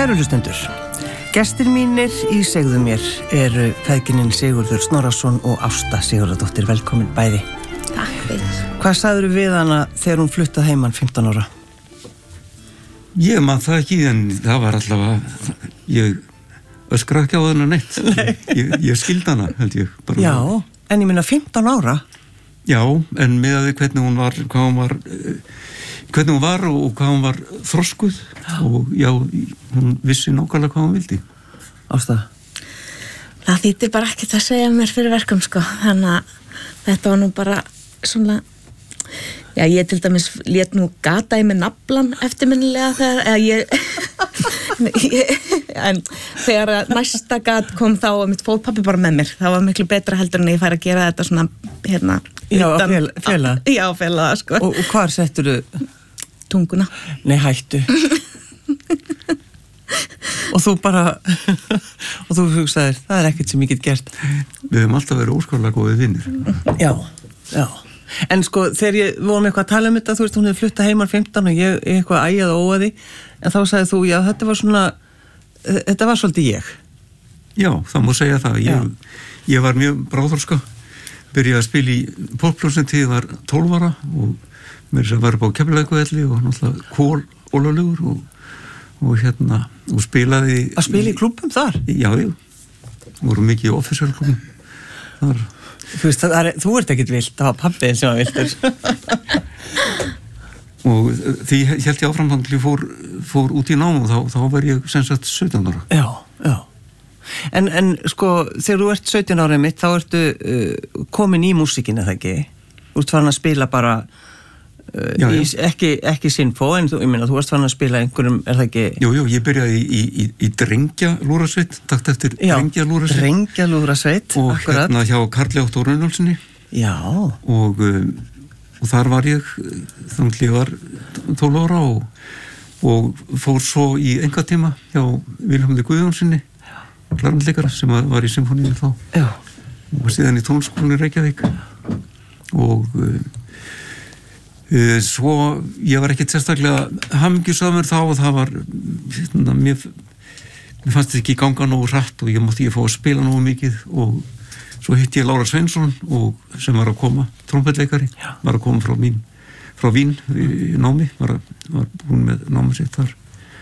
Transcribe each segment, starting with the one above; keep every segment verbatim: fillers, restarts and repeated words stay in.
Kæru hlustendur, gestir mínir í Segðu mér eru feðginin Sigurður Snorrason og Ásta Sigurðardóttir. Velkomin bæði. Takk fyrir. Hvað sagðirðu við hana þegar hún fluttað heiman fimmtán ára? Ég man það ekki, en það var allavega, ég öskraði ekki á þennan neitt. Nei. Ég, ég skildi hana, held ég. Bara Já, var... en ég minna fimmtán ára? Já, en með að því hvernig hún var, hvað hún var, hvernig hún var og hvað hún var þroskuð og já, hún vissi nákvæmlega hvað hún vildi. Ásta? Það þýtti bara ekki að segja mér fyrir verkum, sko. Þannig að þetta var nú bara svona, já, ég til dæmis lét nú gata í mig naflan eftirminnilega þegar, eða ég, ég en þegar næsta gat kom þá og mitt fótpappi bara með mér. Það var miklu betra heldur en ég fær að gera þetta svona, hérna, Já, að fela? Já, að fela það, sko. Og, og hvar setturðu? Tunguna. Nei, hættu. Og þú bara, og þú hugsaðir, það er ekkert sem ég get gert. Við höfum alltaf verið óskaplega góðir vinir. Já, já. En sko, þegar ég vorum eitthvað að tala um þetta, þú veist, hún hefði fluttað heiman fimmtán og ég eitthvað ægjað og óaði, en þá sagði þú, já, þetta var svona, þetta var svolítið ég. Já, það má segja það. Ég, ég var mjög bráðþroska, byrjaði að spila í poppljómsveit þegar ég var tólf ára og mér sem var upp á Keflavíkurvelli og náttúrulega Kól Ólaflegur og, og hérna, og spilaði... Að spila í klúbbum þar? Já, já. Voru mikið í officerklúbbum þar. Þú veist, það er, þú ert ekkert vilt, það var pabbiðin sem var viltur. Og því held ég áfram þannig að ég fór, fór út í nám og þá, þá var ég sem sagt sautján ára. Já, já. En, en sko, þegar þú ert sautján ára mitt, þá ertu uh, komin í músíkina, það ekki? Þú ert farin að spila bara, uh, já, já. Í, ekki, ekki sinfó, en þú, ég meina, þú ert farin að spila einhverjum, er það ekki? Jú, jú, ég byrjaði í, í, í, í drengja lúrasveit, takt eftir já, drengja lúrasveit. Drengja lúrasveit, og akkurat. Hérna hjá Karli Otto Runolfssoni. Já. Og, um, og þar var ég, þannig að ég var tólf ára og, og fór svo í engatíma hjá Vilhjálmi Guðjónssoni, klarnleikara sem var í symfóníunni þá. Já. Og síðan í tónskólanum í Reykjavík. Og uh, uh, svo, ég var ekkert sérstaklega hamingjusamur þá og það var, hérna, mér, mér fannst þetta ekki ganga nógu hratt og ég mátti ég fá að spila nógu mikið og svo hitti ég Lára Sveinsson og, sem var að koma, trompetleikari, Já. Var að koma frá mín, frá Vín í námi, var, að, var búin með námi sitt þar.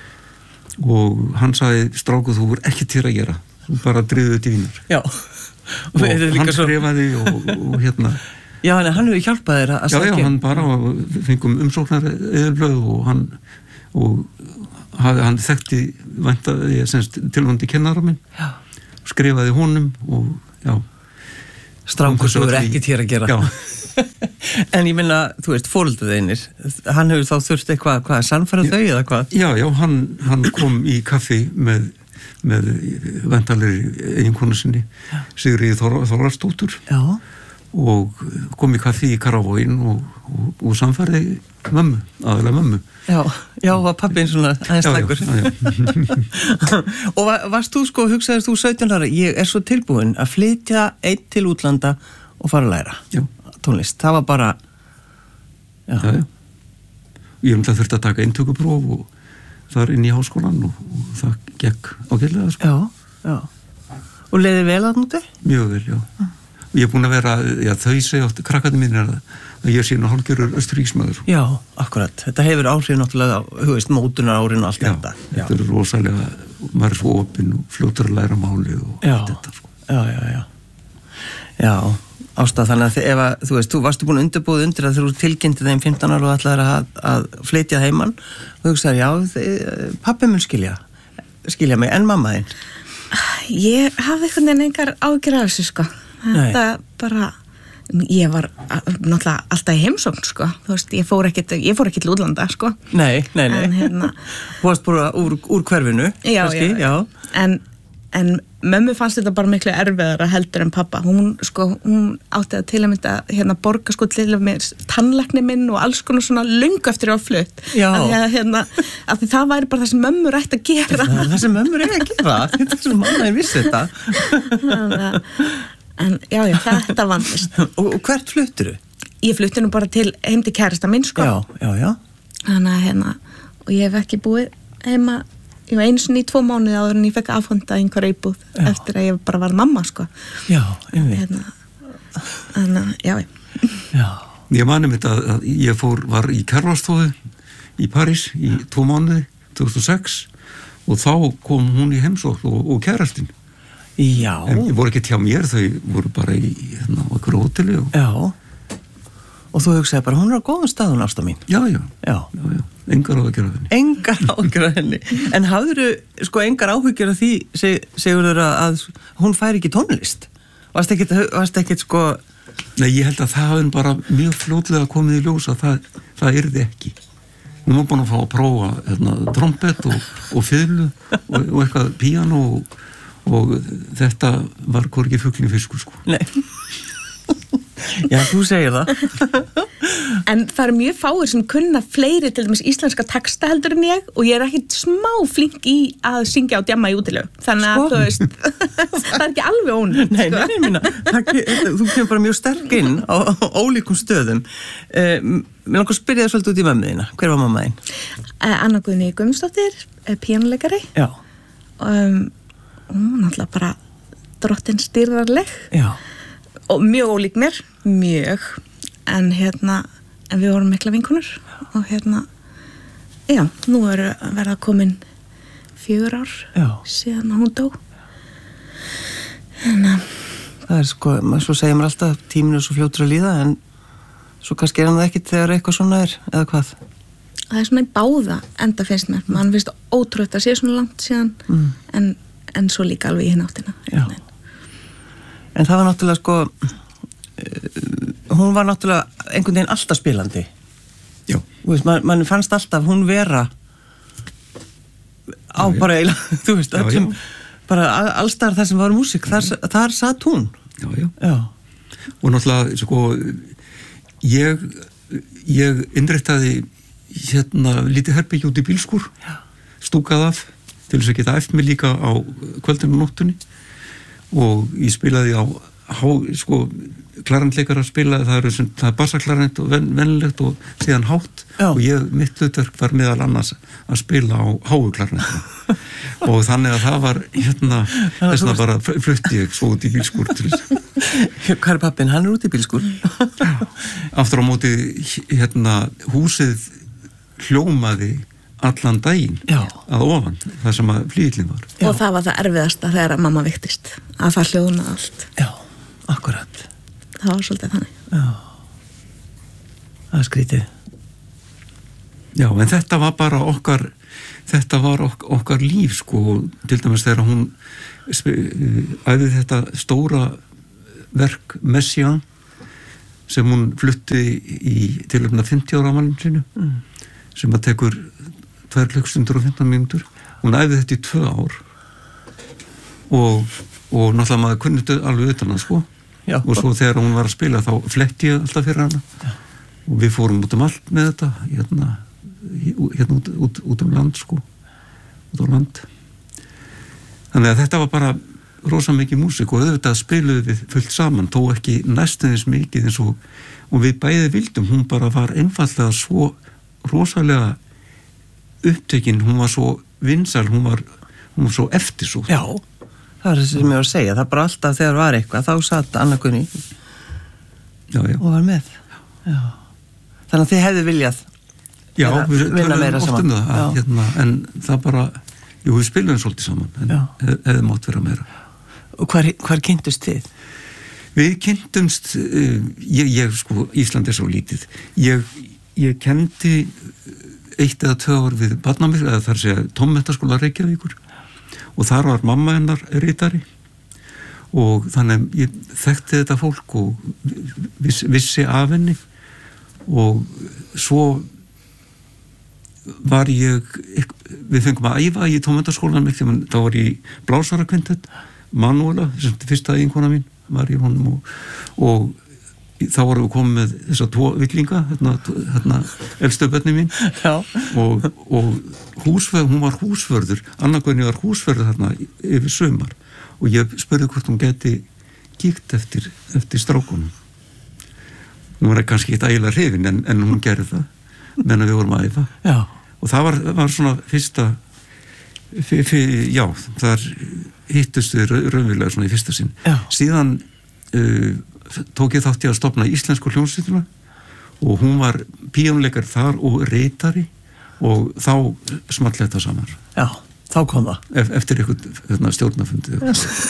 Og hann sagði, stráku, þú voru ekki til að gera, þú bara driðu þetta í Vínar. Já. Og, og hann svo... skrifaði og, og hérna... Já, en hann hefur hjálpað þér að já, sækja. Já, hann bara fengum umsóknar eðurblöð og hann, og hafði, hann þekkti væntaði, semst, tilvöndi kennara minn, já. Skrifaði honum og, já. Stráku, þú voru ekki til að gera. Já. En ég minna, þú veist, fóreldur þeinir, hann hefur þá þurft eitthvað, hvað, sannfæra þau eða hvað? Já, já, hann, hann kom í kaffi með, með væntalegri eiginkonu sinni, Sigríði Þór, Þórarsdóttur. Já. Og kom í kaffi í Karavóin og, og, og samfærði mömmu, aðalega mömmu. Já, já, var pappin svona aðeins slækur. Já, já, já. Og var, varst þú sko, hugsaðist þú sautján ára, ég er svo tilbúin að flytja einn til útlanda og fara að læra. Já. Tónlist, það var bara já, já, já. Ég hef þurft að taka inntökupróf og þar inn í háskólan og, og það gekk ágætlega sko. Já, já. Og leiði vel að núti? Mjög vel, já. Ah. Og ég er búin að vera, já, þau segja oft, krakkandi mín er að ég sé nú hálfgerður östuríksmaður. Já, akkurat. Þetta hefur áhrif náttúrulega, þú veist, mótunar árin og allt já, þetta. Já, þetta er rosalega, maður er svo opinn og fljótur að læra málið og já, allt þetta sko. Já, já, já. Já. Ásta, þannig að ef að, þú veist, þú varstu búin undirbúið undir að þú tilkynnti þeim fimmtán ára og ætlaðir að, að flytja heimann og þú hugsaðir, já, pabbi mun skilja, skilja mig, en mamma þín? Ég hafði einhvern veginn engar áhyggjur af þessu, sko. Þetta Nei. bara, ég var náttúrulega alltaf í heimsókn, sko. Þú veist, ég fór ekki, ég fór ekki til útlanda, sko. Nei, nei, nei. En hérna... Þú varst bara úr, úr hverfinu, já, kannski, já. já. En... En mömmu fannst þetta bara miklu erfiðara heldur en pappa. Hún, sko, hún átti að til að mynda hérna borga sko til að mér tannlækni minn og alls konar svona löngu eftir á flutt. Já. Af því að, hérna, af því það væri bara það sem mömmur ætti að gera. Það er það sem mömmur er að gera. Þetta er sem mamma ég vissi þetta. En já, já, þetta vandist. Og, og hvert fluttir þú? Ég flutti nú bara til heim til kærasta minn, sko. Já, já, já. Þannig að hérna, og ég hef ekki búið heima ég var einu sinni í tvo mánuði áður en ég fekk afhanda einhverja íbúð já. Eftir að ég bara var mamma sko. Já, einmitt hérna, þannig að, já Já Ég mani mitt að, að ég fór, var í Kjarvalsstofu í París í tvo mánuði tvö þúsund og sex og þá kom hún í heimsókn og, og kærastinn. Já. En ég voru ekki hjá mér, þau voru bara í hérna, okkur hóteli. Og... Já. Og þú hugsaði bara, hún er á góðum staðun, ásta mín. Já, já. Já. já, já. Engar áhyggjur af henni. Engar áhyggjur af henni. En hafðirðu, sko, engar áhyggjur af því, seg, segurðu að hún fær ekki tónlist? Varst ekkit, varst ekkit, sko... Nei, ég held að það hafði bara mjög fljótlega komið í ljós að það, það yrði ekki. Hún var búin að fá að prófa hérna, trompet og, og fiðlu og, og eitthvað píano og, og þetta var hvorki fuglinn fiskur, sko. Nei. Já, þú segir það. En það er mjög fáir sem kunna fleiri til dæmis íslenska texta heldur en ég og ég er ekkit smá flink í að syngja og djamma í útilegu. Þannig að sko. Þú veist, það er ekki alveg ónýtt. Nei, sko. nei, minna, þú kemur bara mjög sterk inn á, á ólíkum stöðum. Uh, Mér langar að spyrja þér svolítið út í mömmu þína. Hver var mamma þín? Uh, Anna Guðný Guðmundsdóttir, píanuleikari. Já. Um, hún náttúrulega bara drottin stýrðarleg. Já. Og mjög ólík mér, mjög, en hérna, en við vorum mikla vinkonur og hérna, já, nú er verið að komin fjögur ár já. Síðan hún dó. En að... Það er sko, svo segir maður alltaf, tíminu er svo fljótur að líða, en svo kannski er hann það ekkit þegar eitthvað svona er, eða hvað? Það er svona í báða enda finnst mér, mann finnst ótrútt að sé svona langt síðan, mm. en, en svo líka alveg í hinn áttina. Já. En það var náttúrulega sko, hún var náttúrulega einhvern veginn alltaf spilandi. Já. Þú veist, man, man fannst alltaf hún vera á já, bara eiginlega, þú veist, já, öllum, já. Bara allstar þar sem var músík, þar, þar satt hún. Já, já. Já. Og náttúrulega, sko, ég, ég innréttaði hérna lítið herbyggja út í bílskúr, stúkað af, til þess að geta eftir mig líka á kvöldinu og nóttunni. Og ég spilaði á há, sko, klarantleikar að spila, það er, það er bassaklarant og ven, venilegt og síðan hátt já. Og ég, mitt hlutverk var meðal annars að spila á háu klarant og þannig að það var hérna, þess að bara flutti ég svo út í bílskúr til þess. Hvað er pappin? Hann er út í bílskúr? Aftur á móti hérna húsið hljómaði allan daginn já. Að ofan, það sem að flýðlinn var. Já. Og það var það erfiðasta þegar að mamma viktist, að það hljóðnaði allt. Já, akkurat. Það var svolítið þannig. Já, það er skrítið. Já, en þetta var bara okkar, þetta var ok, okkar líf, sko, til dæmis þegar hún æfði þetta stóra verk Messiaen, sem hún flutti í tilöfna fimmtíu ára afmælinu sínu, mm. sem að tekur tvær klukkstundur og fimmtán mínútur. Hún æfði þetta í tvö ár og, og náttúrulega maður kunni alveg utan að sko. Já. Og svo þegar hún var að spila þá fletti ég alltaf fyrir hana. Já. Og við fórum út um allt með þetta hérna, hérna út, út, út um land sko. Út á land. Þannig að þetta var bara rosa mikið músík og auðvitað spiluðu við fullt saman, þó ekki næstum eins mikið eins og, og við bæði vildum, hún bara var einfallega svo rosalega upptekinn, hún var svo vinsæl, hún var, hún var svo eftirsótt. Já, það er það sem ég var að segja, það bara alltaf þegar var eitthvað, þá satt Anna Guðný já, já. og var með. Já. Þannig að þið hefðu viljað já, við vinna meira saman. Um það, að, hérna, en það bara, jú, við spilum svolítið saman, en hef, hefði mátt vera meira. Og hvar, hvar kynntust þið? Við kynntumst, uh, ég, ég, sko, Ísland er svo lítið, ég, ég kendi eitt eða tvö ár við barnamir, eða þar segja tónmenntaskóla Reykjavíkur og þar var mamma hennar ritari og þannig ég þekkti þetta fólk og viss, vissi af henni og svo var ég, við fengum að æfa í tónmenntaskólan mikið, menn þá var ég blásarakvintett, Manuela, sem fyrsta eiginkona mín var ég honum og, og þá vorum við komið með þessa tvo villinga, hérna, hérna elstu börni mín og, og húsvörð, hún var húsvörður, Anna Guðný var húsvörður þarna yfir sumar og ég spurði hvort hún geti kíkt eftir, eftir strákunum. Hún var kannski ekki ægilega hrifin en, en hún gerði það, meðan við vorum að æfa. Já. Og það var, var svona fyrsta Fyr, fyr, já, þar hittust við raunverulega svona í fyrsta sinn. Já. Síðan uh, tók ég þátt í að stofna íslensku hljómsveitina og hún var píanóleikari þar og ritari og þá small þetta saman. Já, þá kom það. Ef, eftir eitthvað stjórnafundi.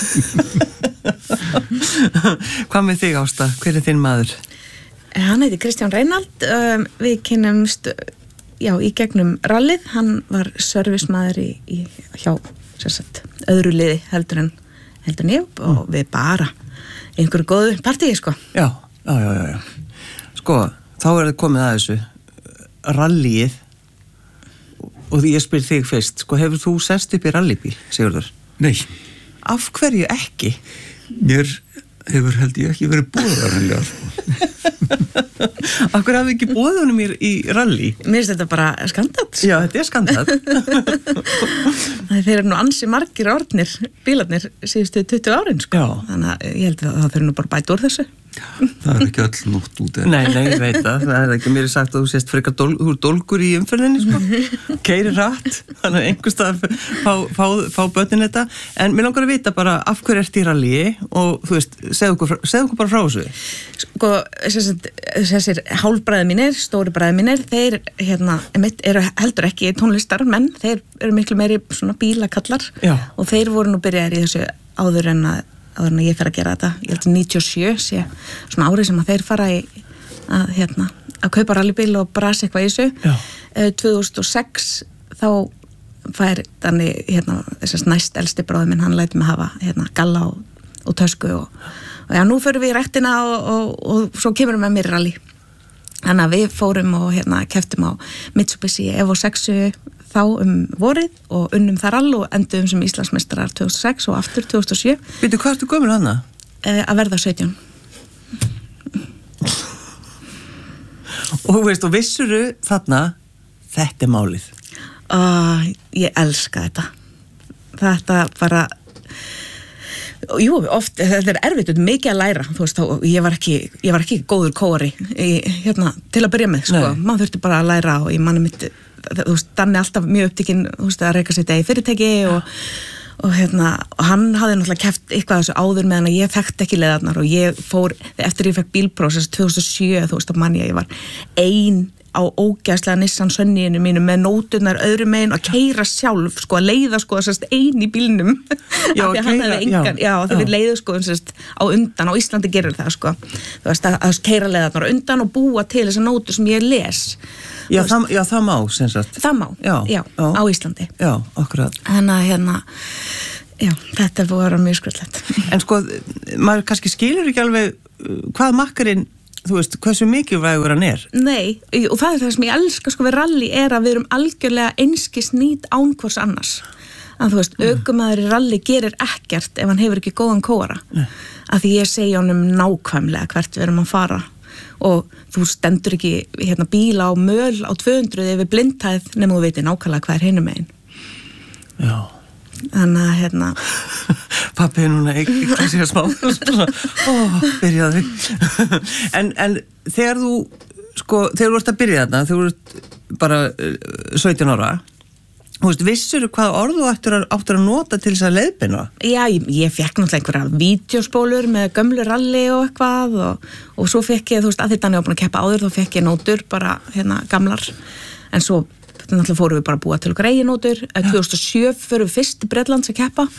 Hvað með þig, Ásta? Hver er þinn maður? Hann heiti Kristján Reinald, um, við kynnumst já, í gegnum rallið, hann var servicemaður í, í hjá sagt, öðru liði heldur en heldur en ég og við bara einhverju góðu partíi, sko. Já, já, já, já, já. Sko, þá er það komið að þessu rallið og ég spyr þig fyrst, sko, hefur þú sest upp í rallybíl, Sigurður? Nei. Af hverju ekki? Mér hefur held ég ekki verið búðar hennilega, sko. Af hverju hafði ekki búið honum í, í rally? Mér finnst þetta bara skandall. Já, þetta er skandall. Það eru nú ansi margir orðnir, bílarnir síðustu tuttugu árin, sko. Já. Þannig að ég held að það fyrir nú bara bæta úr þessu. Það er ekki öll nótt út eða. Nei, nei, ég veit það. Það er ekki mér sagt að þú sést frekar dól, þú er dólgur í umferðinni, sko. Keyrir hratt, þannig að einhvers stað fá, fá, fá börnin þetta. En mér langar að vita bara af hverju ert í rallyi og þú veist, segðu okkur, segðu okkur bara frá þessu. Sko, þessir hálfbræði mínir, stóri bræði mínir, þeir hérna, eru heldur ekki tónlistar, menn þeir eru miklu meiri svona bílakallar. Já. Og þeir voru nú byrjaðir í þessu áður en að áður en að ég fer að gera þetta, ég held að níutíu og sjö sé svona árið sem að þeir fara í að, hérna, að kaupa rallybíl og brasa eitthvað í þessu. Já. tvö þúsund og sex þá fær þannig hérna, þessast næst elsti bróðir minn, hann læti mig hafa hérna, galla og, og tösku og, og já, nú förum við í ræktina og, og, og svo kemur við með mér í rally. Þannig að við fórum og hérna keftum á Mitsubishi Evo sex þá um vorið og unnum þar all og endum sem Íslandsmeistarar tvö þúsund og sex og aftur tvö þúsund og sjö. Veitu, hvað ertu gömul hana? Eh, að verða sautján. Og þú veist, og vissuru þarna, þetta er málið. Uh, ég elska þetta. Þetta bara, jú, oft, þetta er erfitt, mikið að læra, þú veist, þá, ég var ekki, ég var ekki góður kóari í, hérna, til að byrja með, sko. Nei. Maður þurfti bara að læra og ég manni mitt, þú veist, Danni alltaf mjög upptekinn, þú veist, að reyka sitt í fyrirtæki og, og hérna, og hann hafði náttúrulega keppt eitthvað þessu áður meðan að ég þekkti ekki leiðarnar og ég fór, eftir ég fekk bílprósess tvö þúsund og sjö, þú veist, að manni að ég var ein á ógæslega Nissan Sunnyinu mínu með nóturnar öðrum megin að keyra sjálf, sko, að leiða sko sérst ein í bílnum Já, af því að hann hefði engan, já, já þegar við leiðum sko sérst á undan, á Íslandi gerir það sko, þú veist, að, að keyra leiðarnar á undan og búa til þessar nótur sem ég les. Já, það, já, það má, sem sagt. Það má, já, já, já. á Íslandi. Já, akkurat. Þannig að hérna, já, þetta er búið að vera mjög skröldlegt. En sko, maður kannski skilur ekki alveg hvað makkarinn, þú veist, hversu mikilvægur hann er. Nei, og það er það sem ég elska sko við rally er að við erum algjörlega einskis nýt án hvers annars. Að þú veist, ökumaður í rally gerir ekkert ef hann hefur ekki góðan kóara. Nei. Að því ég segi honum nákvæmlega hvert við erum að fara og þú stendur ekki hérna bíla á möl á tvö hundruð yfir blindhæð nema þú veitir nákvæmlega hvað er hinum megin. Já. Þannig að hérna Pappi er núna ekki sér smá ó, byrjaði en, en þegar þú sko, þegar þú ert að byrja þarna þegar þú ert bara sautján ára þú veist, vissur hvað orð þú áttur að, áttur að nota til þess að leiðbeina? Já, ég, ég fekk náttúrulega einhverja vídeospólur með gömlu rally og eitthvað og, og svo fekk ég, þú veist, að þetta hann er búin að keppa áður þá fekk ég nótur bara hérna gamlar en svo náttúrulega fórum við bara að búa til okkar eiginótur. tvö þúsund og sjö fórum við fyrst til Bretlands að keppa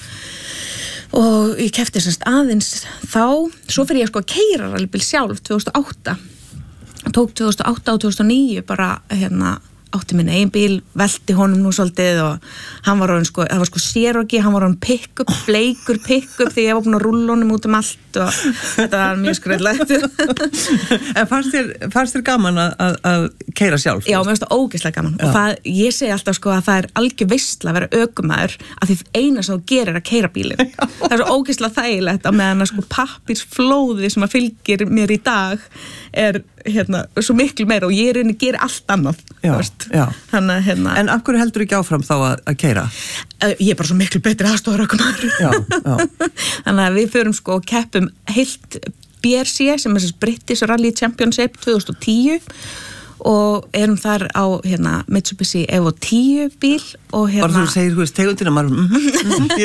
og ég keppti semst aðeins þá, svo fyrir ég sko að keyra rallybíl sjálf tvö þúsund og átta tók tvö þúsund og átta og tvö þúsund og níu bara hérna átti minn eigin bíl, velti honum nú svolítið og hann var orðin sko, það var sko Cherokee, hann var orðin pick-up, bleikur pick-up því ég var búin að rúlla honum út um allt og þetta var mjög skröldlegt. En fannst þér, fannst þér gaman að, að, að keyra sjálf? Já, mér finnst það ógeðslega gaman. Já. Og það, ég segi alltaf sko að það er algjör veistla að vera ökumaður að því eina sem þú gerir er að keyra bílinn. Það er svo ógeðslega þægilegt á meðan að sko pappírsflóði sem að fylgir mér í dag er hérna svo miklu meira og ég er inn að gera allt annað. Já, já. Þannig að hérna En af hverju heldur ekki áfram þá að, að keyra? Ég er bara svo miklu betri aðstoðarökumaður. Já, já. Þannig að við förum sko og keppum heilt B R C sem er þess British Rally Championship tvö þúsund og tíu og erum þar á hérna, Mitsubishi Evo tíu bíl og hérna... Bara þú segir, þú veist, tegundina maður, mm -hmm, mm -hmm,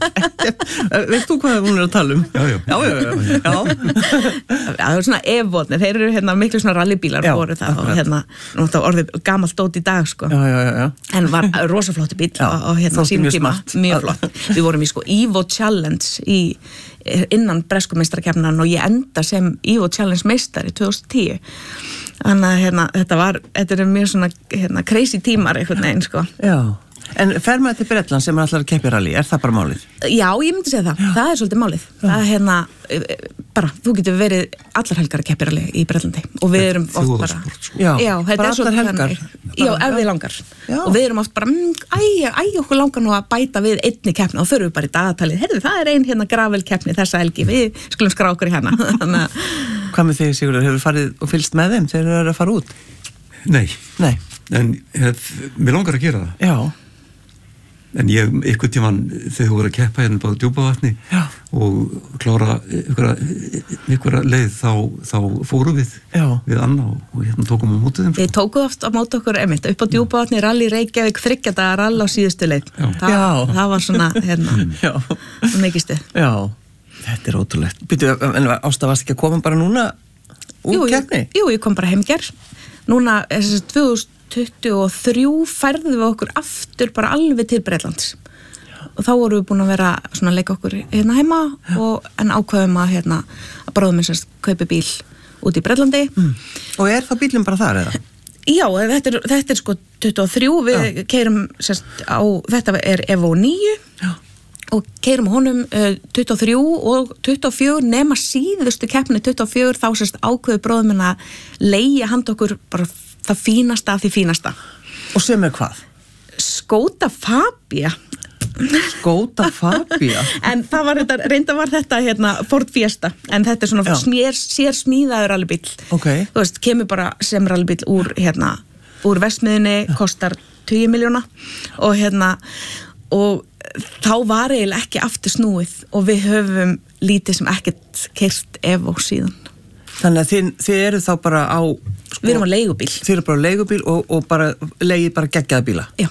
ég, veist þú hvað hún er að tala um? Já, já. Já, já, já. Já, það er svona Evo-nir, þeir eru hérna miklu svona rallybílar Já, voru það akkurat. og hérna, náttúrulega orðið gamalt dót í dag, sko. Já, já, já, já. En var rosaflótti bíl Já, á, á hérna þótti sínum mjög tíma, smart. mjög flott. Við vorum í sko Evo Challenge í innan breskumeistarkeppnan og ég enda sem Evo Challenge meistari tvö þúsund og tíu. Þannig að hérna, þetta var, þetta er mjög svona hérna, crazy tímar einhvern veginn, sko. Já. En fer maður til Bretland sem er allar að keppa í rally, er það bara málið? Já, ég myndi segja það. Já. Það er svolítið málið. Já. Það er hérna, bara, þú getur verið allar helgar að keppa í rally í Bretlandi og við erum oft bara... Sko. Já, já, þetta bara er allar svolítið helgar. Þannig, já, ef við langar. Já. Og við erum oft bara, mm, æ, æ, okkur langar nú að bæta við einni keppni og förum við bara í dagatalið. Heyrðu, það er ein hérna gravelkeppni þessa helgi, við skulum skrá okkur í hana. Þannig að... Hvað með þig, Sigurður, hefur farið og fylgst með þeim þegar þú eru að fara út? Nei. Nei. En hef, mér langar að gera það. Já. En ég, ykkur tíman, þegar þú voru að keppa hérna báðu Djúpavatni Já. og klára ykkur, ykkur leið, þá, þá fórum við Já. við Anna og, og hérna tókum við mótið þeim. Við tókum oft á móti okkur einmitt upp á Djúpavatni, rally Reykjavík, þryggjadaga rall á síðustu leið. Þa, Já. það var svona, hérna, Já. mikið stuð. Já. Þetta er ótrúlegt. Býtu, en Ásta, varst ekki að koma bara núna úr keppni? Jú, ég kom bara heim í gær. Núna, þess að tvö þúsund tuttugu og þrjú færðum við okkur aftur bara alveg til Bretlands. Já. Og þá vorum við búin að vera svona að leika okkur hérna heima og, en ákveðum að hérna að bróðum minn sérst kaupi bíl út í Bretlandi. Mm. Og er það bílum bara þar eða? Já, þetta er, þetta er sko tuttugu og þrjú, við Já. keyrum sérst á, þetta er Evo níu. Já. Og keyrum honum uh, tuttugu og þrjú og tuttugu og fjögur nema síðustu keppni tuttugu og fjögur þá sérst ákveðu bróðum minn að leigja handa okkur bara það fínasta af því fínasta. Og sem er hvað? Skoda Fabia. Skoda Fabia? En það var þetta, reynda var þetta hérna Ford Fiesta, en þetta er svona smér, sér smíðaður rallybíl. Ok. Þú veist, kemur bara sem rallybíl úr hérna, úr verksmiðinni, kostar tugi miljóna og hérna, og þá var eiginlega ekki aftur snúið og við höfum lítið sem ekkert keyrt Evo síðan. Þannig að þið, þið eru þá bara á... Sko, við erum á leigubíl. Þið eru bara á leigubíl og, og bara leigið bara geggjaða bíla. Já.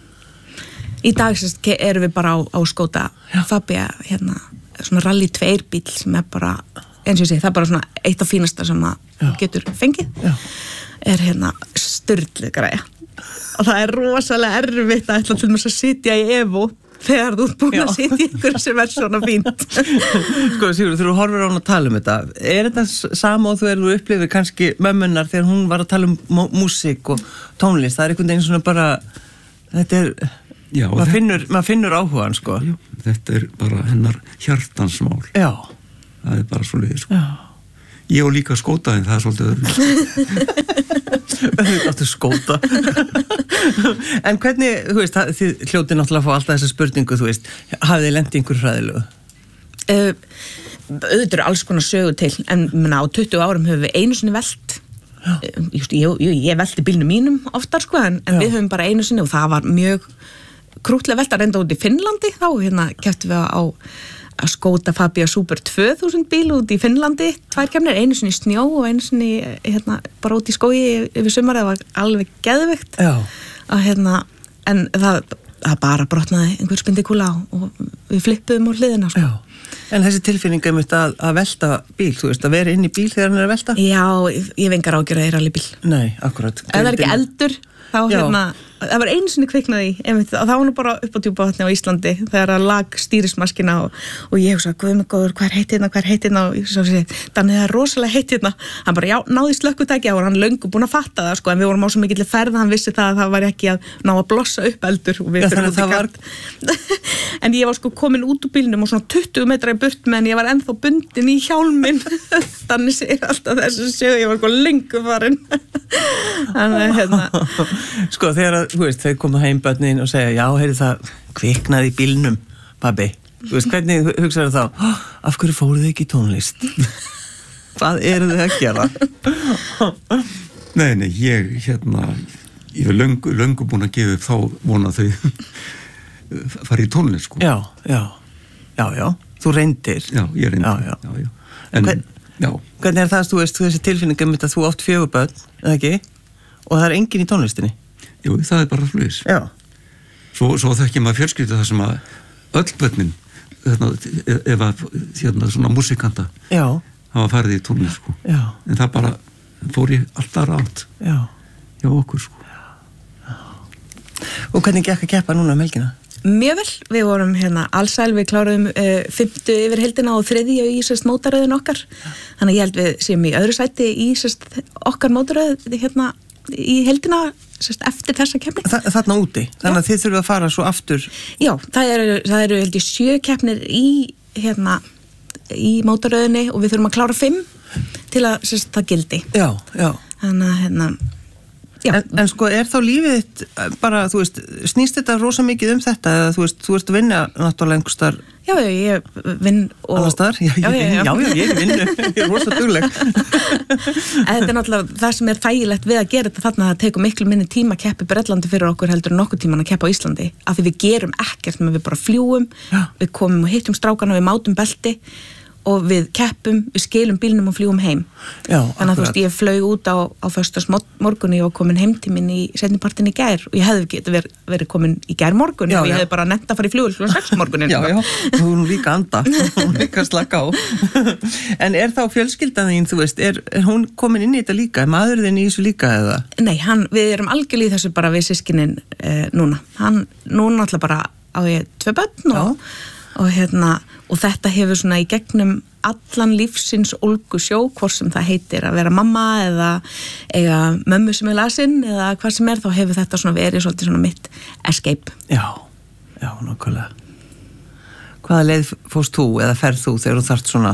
Í dag sérst erum við bara á, á Skoda Fabia, hérna, svona rally tveir bíl sem er bara, eins og ég segi, það er bara svona eitt af fínasta sem maður getur fengið. Já. Er hérna sturluð græja. Og það er rosalega erfitt að ætla til þess að sitja í Evo þegar þú ert búin að sitja í ykkur sem er svona fínt. Sko Sigurður, þegar þú horfir á hún að tala um þetta, er þetta sama og þú eru upplifir kannski mömmunar þegar hún var að tala um músík og tónlist, það er einhvern veginn svona bara, þetta er, Já, maður, finnur, maður finnur áhugan sko. Já, þetta er bara hennar hjartansmál. Já. Það er bara svo leiðis sko. Já. Ég og líka skóta en það er svolítið öðru. Þetta áttu skóta. En hvernig, þú veist, þið hljótið náttúrulega að fá alltaf þessa spurningu, þú veist, hafið þið lent í einhverju hræðilegu? Uh, auðvitað eru alls konar sögur til, en menna, á tuttugu árum höfum við einu sinni velt. Uh, just, ég, ég, ég velti bílnum mínum oftar, sko, en, en við höfum bara einu sinni og það var mjög krútlega velt að reynda út í Finnlandi, þá hérna keyptum við á að Skoda Fabia Super tvö þúsund bíl út í Finnlandi, tvær kemnir, einu sinni í snjó og einu sinni hérna, bara út í skógi yfir sumarið, það var alveg geðveikt. Já. Að, hérna, en það, það bara brotnaði einhver spindikúla og við flippuðum á hliðina. Sko. Já. En þessi tilfinning um að, að velta bíl, þú veist, að vera inn í bíl þegar hann er að velta? Já, ég, ég vengar ágjör að það er alveg bíl. Nei, akkurat. Ef það er ekki eldur, þá hérna, það var einu sinni kviknaði einmitt, og það var nú bara upp á Djúpavatni á Íslandi þegar það lag stýrismaskina og, og ég hugsa, guð mig góður, hvað er heitt hérna, hvað er heitt hérna og ég svo sé, þannig það er rosalega heitt hérna, hann bara, já, náði slökkutæki og hann löngu búin að fatta það, sko, en við vorum á svo mikill ferð, hann vissi það að það var ekki að ná að blossa upp eldur og við fyrir út í kant en ég var sko komin út úr bílnum og svona tuttugu metra í burt meðan ég var ennþá bundin í hjálminn þannig segir alltaf þessu sögu, ég var sko lengu farin þannig hérna sko þegar þú veist, þau koma heim börnin og segja, já, heyrðu það kviknaði í bílnum, pabbi þú veist, hvernig hugsaðu þá oh, af hverju fóruð þið ekki í tónlist hvað eru þið að gera nei, nei, ég hérna ég er löngu, löngu búin að gefa upp þá vona þau fara í tónlist sko. já, já, já, já þú reyndir já, ég reyndir já, já. Já, já. En, Hvern, já. hvernig er það, þú veist, þessi tilfinning um þetta þú átt fjögur börn, eða ekki Og það er enginn í tónlistinni? Jú, það er bara flugs. Já. Svo, svo þekkjum maður fjölskyldu það sem að öll börnin, hérna, ef að hérna, svona músikanta Já. hafa farið í tónlist, sko. Já. En það bara fór í alltaf rátt. Já. Já, okkur, sko. Já. Og hvernig gekk að keppa núna um helgina? Mjög vel, við vorum hérna allsæl, við kláruðum uh, fimmtu yfir heldina og þriðju í sérst mótaröðin okkar. Þannig að ég held við séum í öðru sæti í sérst okkar mótaröð hérna í heldina sérst eftir þessa keppni. Þa, þarna úti? Þannig að þið þurfum að fara svo aftur? Já, það eru, það eru held ég sjö keppnir í hérna í mótaröðinni og við þurfum að klára fimm til að sérst það gildi. Já, já. Þannig að hérna En, en sko, er þá lífið þitt bara, þú veist, snýst þetta rosa mikið um þetta eða þú veist, þú ert að vinna náttúrulega einhver starf? Já, ég vinn og... Annars staðar? Já, já, já, já, já, ég vinnu, ég er rosa dugleg. Þetta er náttúrulega það sem er þægilegt við að gera þetta þarna að það tekur miklu minni tíma að keppa í Bretlandi fyrir okkur heldur en nokkuð tíman að keppa á Íslandi af því við gerum ekkert með við bara fljúum, já. Við komum og hittum strákana, við mátum belti og við keppum, við skilum bílnum og fljúum heim. Já, þannig að þú veist, ég flög út á, á föstudagsmorgunni og komin heim til minn í seinnipartin í gær og ég hefði getið ver, verið komin í gær morgun og ég hefði bara nefnt að fara í flugvél klukkan sex morgunin. Já, já, þú erum líka anda, þú erum líka að slaka á. En er þá fjölskyldan þín, þú veist, er, er hún komin inn í þetta líka? Er maður þinn í þessu líka eða? Nei, hann, við erum algjörlega í þessu bara við systkinin eh, núna. Hann, núna alltaf bara á ég tvö börn og, og hérna og þetta hefur svona í gegnum allan lífsins ólgu sjó, hvort sem það heitir að vera mamma eða eiga mömmu sem er lasin eða hvað sem er, þá hefur þetta svona verið svolítið svona mitt escape. Já, já, nákvæmlega. Hvaða leið fórst þú eða ferð þú þegar þú þarft svona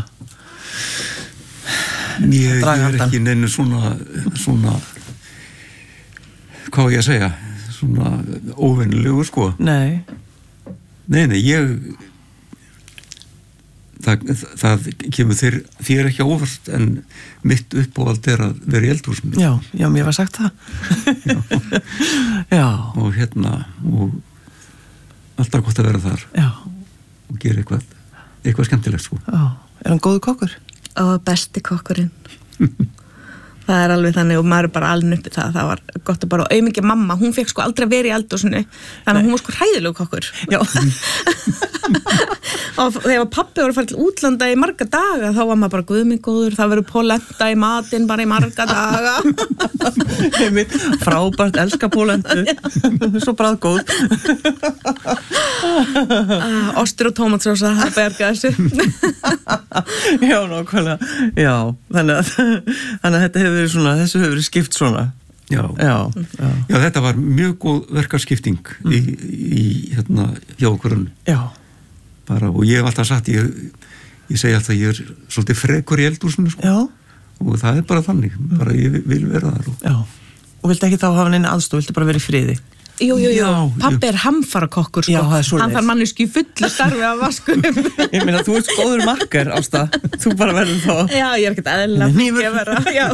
Ég, ég er ekki neinu svona svona hvað ég að segja svona óvenjulegur sko. Nei. Nei, nei, ég Það, það kemur þér, þér ekki óvart en mitt uppáhald er að vera í eldhúsinu. Já, já, mér var sagt það. já. já. Og hérna, og alltaf gott að vera þar. Já. Og gera eitthvað, eitthvað skemmtilegt, sko. Já, er hann góður kokkur? Og besti kokkurinn. Það er alveg þannig og maður er bara alveg uppi það, það var gott að bara, og auðvitað mamma, hún fekk sko aldrei verið í eldhúsinu, þannig að hún var sko hræðilegu kokkur. Já. Og þegar pappi voru að fara til útlanda í marga daga, þá var maður bara guðmingóður, það verður polenta í matinn bara í marga daga. Frábært, elska polentu, svo bragðgóð. uh, Ostur og tómatsósa, það berga þessu. Já, nákvæmlega, já, þannig að, þannig að þetta hefur verið svona, þessu hefur verið skipt svona. Já. Já, já. Já, þetta var mjög góð verkarskipting mm. í, í, hérna, hjá okkur. Já. Bara, og ég hef alltaf sagt, ég, ég segi alltaf, ég er svolítið frekur í eldhúsinu, sko. Já. Og það er bara þannig, bara ég vil vera þar. Og... Já. Og viltu ekki þá hafa neina aðstoð, viltu bara vera í friði? Jú, jú, jú, Já, pappi er hamfara kokkur, sko. Já, það er svoleiðis. Hann þarf manneski í fullu starfi að vaskunum. Ég meina, þú ert góður makkar, Ásta. Þú bara verður þá. Já, ég er ekkert eðlilega mikið að vera. Já.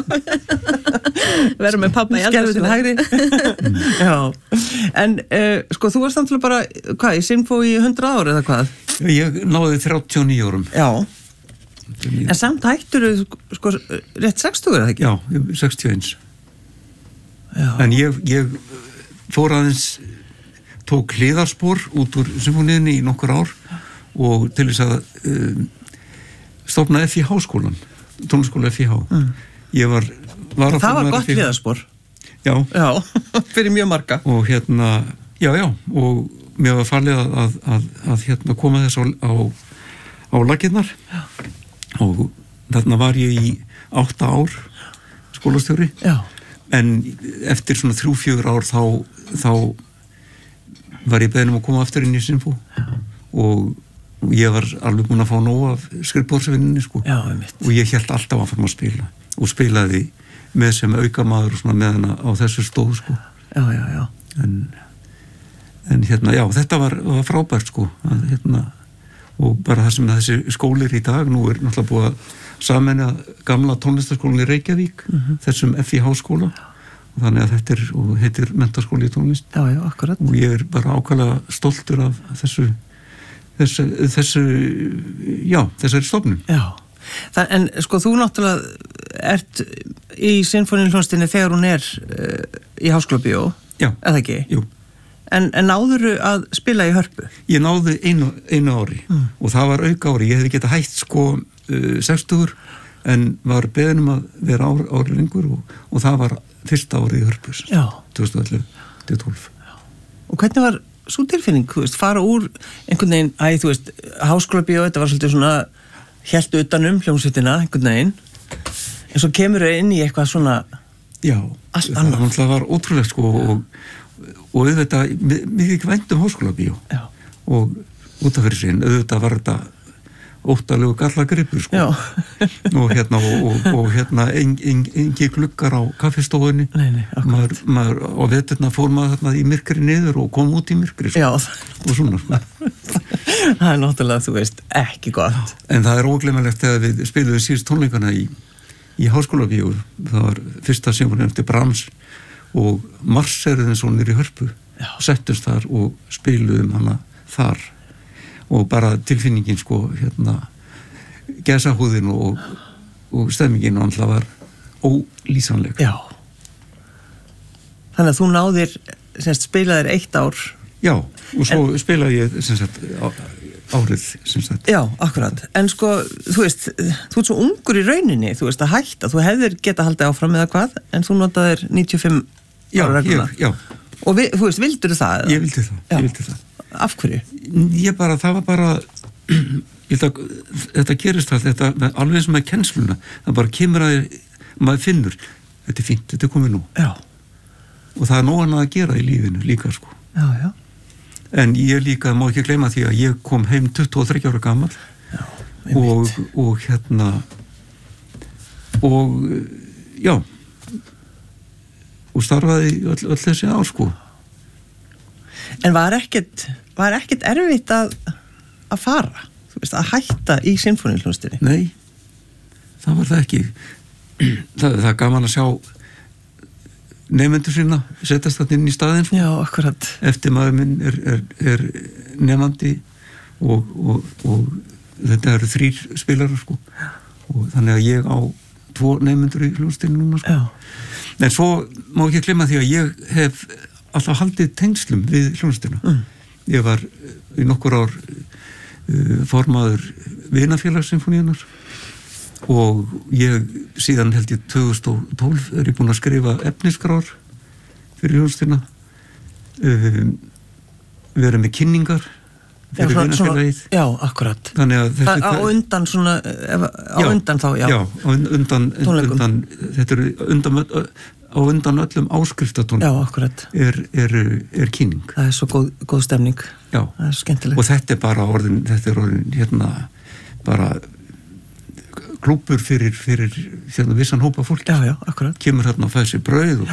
Verður með pappa í eldhúsinu. Skerðu til hægri. Já. En, uh, sko, þú varst náttúrulega bara, hvað, í Sinfó í hundrað ári eða hvað? Ég náði þrjátíu og níu árum. Já. En samt hættur þú, sko, rétt sextugur eða ekki? Já, sextíu og eins. Já. En ég, ég fór aðeins, tók hliðarspor út úr symfóníunni í nokkur ár og til þess að um, stofna F I H-skólan, tónskóla F I H. Mm. Ég var... var það var gott hliðarspor. Já. Já, fyrir mjög marga. Og hérna, já, já, og mér var falið að, að, að, að hérna koma þess á, á, á laginnar og þarna var ég í átta ár skólastjóri. Já. En eftir svona þrjú, fjögur ár þá, þá var ég beðin um að koma aftur inn í Sinfó og ég var alveg búin að fá nóg af skrifborðsvinninni, sko. Já, einmitt. Og ég hélt alltaf að fara að spila og spilaði með sem aukamaður og svona með hana á þessu stóð, sko. Já, já, já. En, en hérna, já, þetta var, var frábært, sko. Að, hérna, og bara það sem þessi skólir í dag, nú er náttúrulega búið að sameina gamla tónlistarskólan í Reykjavík, mm-hmm. þessum F I H-skóla og þannig að þetta er, og heitir menntaskóli í tónlist. Já, já, akkurat. Og ég er bara ákvæmlega stoltur af þessu, þessu, þessu já, þessari stofnun. Já, það, en sko þú náttúrulega ert í sinfóníuhljómsveitinni þegar hún er uh, í Háskólabíó, Já. eða ekki? Jú. En, en náðurðu að spila í Hörpu? Ég náði einu, einu ári mm. og það var auka ári. Ég hefði getað hætt sko uh, sextugur en var beðin um að vera ári, ári lengur og, og það var fyrsta ári í Hörpu tvö þúsund og ellefu til tólf. Og hvernig var svo tilfinning, þú veist, fara úr einhvern veginn, æ, þú veist, Háskólabíó, þetta var svolítið svona hélt utanum hljómsveitina einhvern veginn, en svo kemur þau inn í eitthvað svona Já, allt annað. Það var ótrúlega sko og, og auðvitað, mikið ekki vænt um Háskólabíó Já. Og út af fyrir sín, auðvitað var þetta óttalegu gallagripur sko og hérna og, og, og hérna engi en, en, gluggar á kaffistofunni. Nei, nei, maður, maður á veturna fór maður þarna í myrkri niður og kom út í myrkri sko. Og svona sko. Það er náttúrulega, þú veist, ekki gott. En það er ógleymanlegt þegar við spiluðum síðust tónleikana í, í Háskólabíó. Það var fyrsta sinfónían eftir Brahms og Marserðin svo niður í Hörpu. Já. Settust þar og spiluðum hana þar og bara tilfinningin sko hérna gæsahúðin og, og stemmingin og alltaf var ólýsanleg. Já. Þannig að þú náðir semst spilaðir eitt ár. Já, og svo en, spilaði ég semst árið semst. Já, akkurat. En sko, þú veist, þú ert svo ungur í rauninni, þú veist að hætta, þú hefðir geta haldið áfram eða hvað, en þú notaðir níutíu og fimm ára regluna. Já, já. Og vi, þú veist, vildur það? Ég vildi það, já. Ég vildi það. Af hverju? Ég bara, það var bara ég held að þetta gerist það, þetta alveg sem með kennsluna, það bara kemur að maður finnur, þetta er fínt, þetta er komið nú. Já. Og það er nóg annað að gera í lífinu líka sko. Já, já. En ég líka, má ekki gleyma því að ég kom heim tuttugu og þriggja ára gamall. Já, og, og hérna og já og starfaði öll, öll þessi ár sko. En var ekkert, var ekkert erfitt að, að fara, þú veist, að hætta í sinfóníuhljómsveitinni? Nei, það var það ekki. Það, það er gaman að sjá nefnendur sína setjast það inn í staðinn. Já, akkurat. Eftir maður minn er, er, er nefnandi og, og, og þetta eru þrír spilarar sko. Og þannig að ég á tvo nefnendur í hljómsveitinni núna sko. Já. En svo má ekki glemma því að ég hef alltaf haldið tengslum við hljómsveitina. Mm. Ég var í nokkur ár uh, formaður vinafélagssinfóníunar og ég síðan held ég tvö þúsund og tólf er ég búin að skrifa efnisgrár fyrir hljómsveitina, uh, vera með kynningar fyrir já, vinafélagið. Já, akkurat. Þannig að þessi... Á undan svona, á já, undan þá, já. Já, á undan, undan, þetta eru undan... á undan öllum áskriftatónum. Já, akkurat. Er, er, er kynning. Það er svo góð, góð stemning. Já. Það er skemmtilegt. Og þetta er bara orðin, þetta er orðin hérna bara klúbbur fyrir, fyrir hérna vissan hópa fólk. Já, já, akkurat. Kemur hérna að fæða sér brauð og